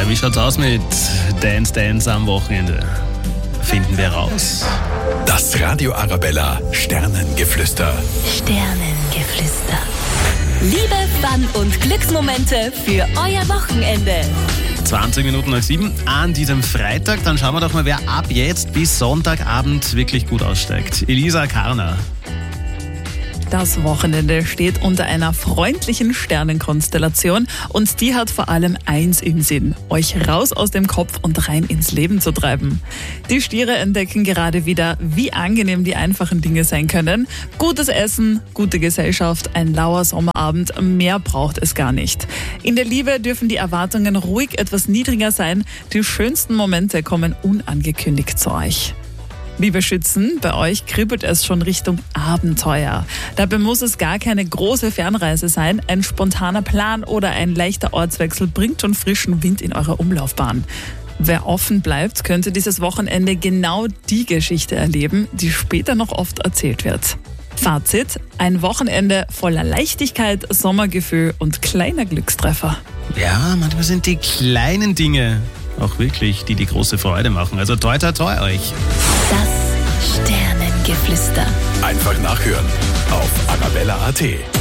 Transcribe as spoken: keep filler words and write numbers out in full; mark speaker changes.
Speaker 1: Wie schaut's aus mit Dance Dance am Wochenende? Finden wir raus.
Speaker 2: Das Radio Arabella Sternengeflüster.
Speaker 3: Sternengeflüster. Liebe, Fun und Glücksmomente für euer Wochenende.
Speaker 1: zwanzig Minuten nach sieben an diesem Freitag. Dann schauen wir doch mal, wer ab jetzt bis Sonntagabend wirklich gut aussteigt. Elisa Karner.
Speaker 4: Das Wochenende steht unter einer freundlichen Sternenkonstellation und die hat vor allem eins im Sinn, euch raus aus dem Kopf und rein ins Leben zu treiben. Die Stiere entdecken gerade wieder, wie angenehm die einfachen Dinge sein können. Gutes Essen, gute Gesellschaft, ein lauer Sommerabend, mehr braucht es gar nicht. In der Liebe dürfen die Erwartungen ruhig etwas niedriger sein, die schönsten Momente kommen unangekündigt zu euch. Liebe Schützen, bei euch kribbelt es schon Richtung Abenteuer. Dabei muss es gar keine große Fernreise sein. Ein spontaner Plan oder ein leichter Ortswechsel bringt schon frischen Wind in eure Umlaufbahn. Wer offen bleibt, könnte dieses Wochenende genau die Geschichte erleben, die später noch oft erzählt wird. Fazit: ein Wochenende voller Leichtigkeit, Sommergefühl und kleiner Glückstreffer.
Speaker 1: Ja, manchmal sind die kleinen Dinge auch wirklich, die die große Freude machen. Also toi toi toi euch.
Speaker 3: Das Sternengeflüster.
Speaker 2: Einfach nachhören auf arabella punkt at.